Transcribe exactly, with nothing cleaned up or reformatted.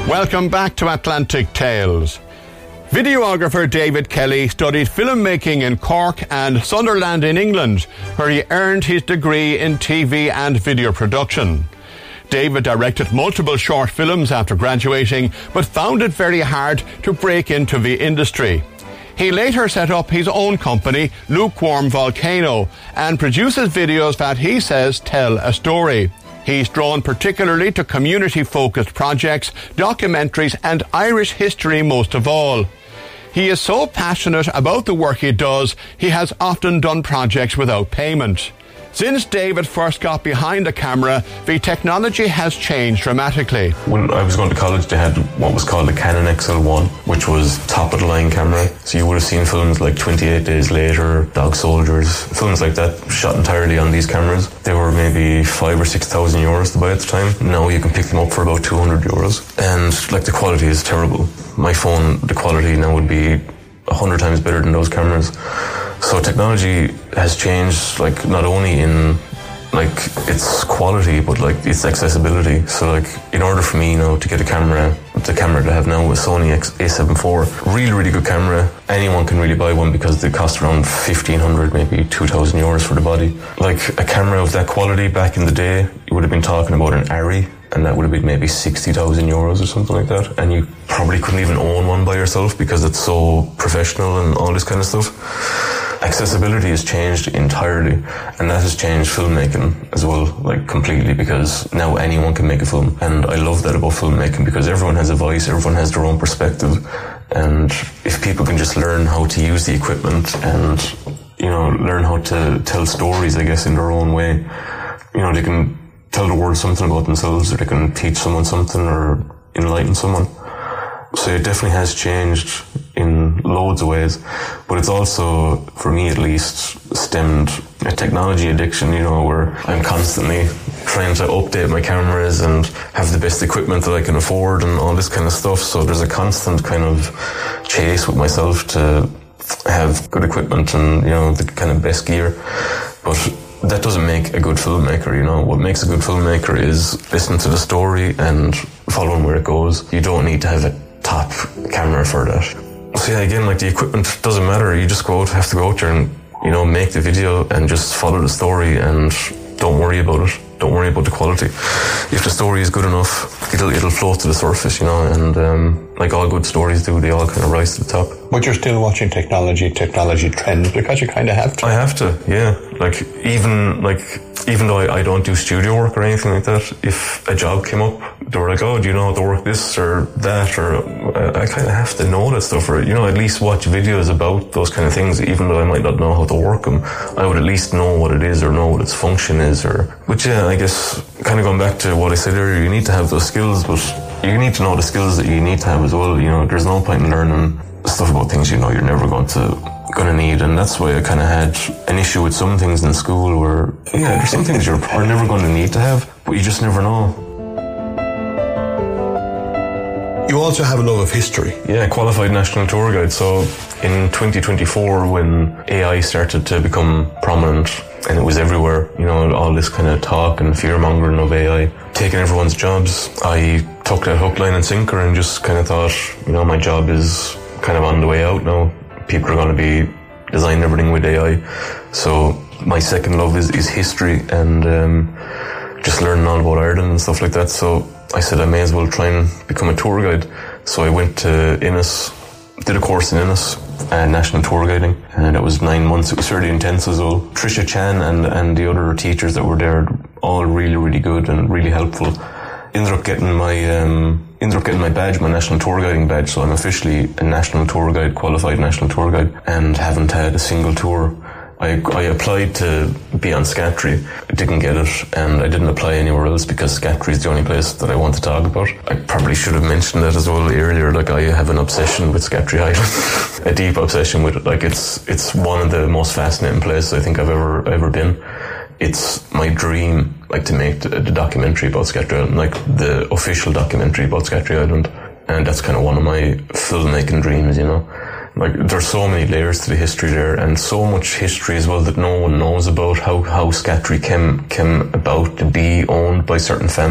Welcome back to Atlantic Tales. Videographer David Kelly studied filmmaking in Cork and Sunderland in England, where he earned his degree in T V and video production. David directed multiple short films after graduating, but found it very hard to break into the industry. He later set up his own company, Lukewarm Volcano, and produces videos that he says tell a story. He's drawn particularly to community-focused projects, documentaries and Irish history most of all. He is so passionate about the work he does, he has often done projects without payment. Since David first got behind the camera, the technology has changed dramatically. When I was going to college, they had what was called a Canon X L one, which was top-of-the-line camera. So you would have seen films like twenty-eight Days Later, Dog Soldiers, films like that shot entirely on these cameras. They were maybe five or six thousand euros to buy at the time. Now you can pick them up for about two hundred euros. And like the quality is terrible. My phone, the quality now would be a hundred times better than those cameras. So technology has changed, like not only in like its quality, but like its accessibility. So like in order for me, you know, to get a camera, the camera that I have now is Sony A seven four, really, really good camera. Anyone can really buy one because they cost around fifteen hundred, maybe two thousand euros for the body. Like a camera of that quality back in the day, you would have been talking about an Arri, and that would have been maybe sixty thousand euros or something like that. And you probably couldn't even own one by yourself because it's so professional and all this kind of stuff. Accessibility has changed entirely, and that has changed filmmaking as well, like completely, because now anyone can make a film. And I love that about filmmaking because everyone has a voice, everyone has their own perspective. And if people can just learn how to use the equipment and, you know, learn how to tell stories, I guess, in their own way, you know, they can tell the world something about themselves, or they can teach someone something or enlighten someone. So it definitely has changed in loads of ways, but it's also, for me at least, stemmed a technology addiction, you know, where I'm constantly trying to update my cameras and have the best equipment that I can afford and all this kind of stuff. So there's a constant kind of chase with myself to have good equipment and, you know, the kind of best gear. But that doesn't make a good filmmaker, you know. What makes a good filmmaker is listening to the story and following where it goes. You don't need to have a top camera for that. So yeah, again, like the equipment doesn't matter. You just go out, have to go out there and, you know, make the video and just follow the story and don't worry about it. Don't worry about the quality. If the story is good enough, it'll it'll float to the surface, you know, and um, like all good stories do, they all kind of rise to the top. But you're still watching technology, technology trends, because you kind of have to. I have to, yeah. Like, even, like, even though I, I don't do studio work or anything like that, if a job came up, they were like, oh, do you know how to work this or that? Or I, I kind of have to know that stuff, or, you know, at least watch videos about those kind of things, even though I might not know how to work them. I would at least know what it is or know what its function is. Or, but yeah, I guess kind of going back to what I said earlier, you need to have those skills, but you need to know the skills that you need to have as well. You know, there's no point in learning stuff about things you know you're never going to going to need, and that's why I kind of had an issue with some things in school where, yeah, there's some things you're are never going to need to have, but you just never know. You also have a love of history. Yeah, qualified national tour guide. So in twenty twenty-four, when A I started to become prominent and it was everywhere, you know, all this kind of talk and fear-mongering of A I taking everyone's jobs, I took that hook, line and sinker and just kind of thought, you know, my job is kind of on the way out now. People are going to be designing everything with A I. So my second love is, is history and um, just learning all about Ireland and stuff like that. So I said I may as well try and become a tour guide. So I went to Innis, did a course in Innis, uh, national tour guiding, and it was nine months. It was fairly intense as well. Tricia Chan and, and the other teachers that were there, all really, really good and really helpful. Ended up getting my um, ended up getting my badge, my national tour guiding badge. So I'm officially a national tour guide, qualified national tour guide, and haven't had a single tour. I, I applied to be on Scattree. I didn't get it, and I didn't apply anywhere else because Scattree is the only place that I want to talk about. I probably should have mentioned that as well earlier. Like, I have an obsession with Scattree Island, a deep obsession with it. Like, it's it's one of the most fascinating places I think I've ever ever been. It's my dream, like, to make the, the documentary about Scattree Island, like the official documentary about Scattree Island, and that's kind of one of my filmmaking dreams, you know. Like, there's so many layers to the history there, and so much history as well that no one knows about, how, how Scattree came, came about to be owned by certain families.